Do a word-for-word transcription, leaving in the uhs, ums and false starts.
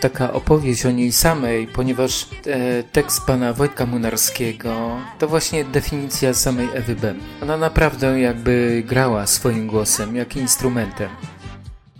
taka opowieść o niej samej, ponieważ e, tekst pana Wojtka Młynarskiego to właśnie definicja samej Ewy B. Ona naprawdę jakby grała swoim głosem, jak instrumentem.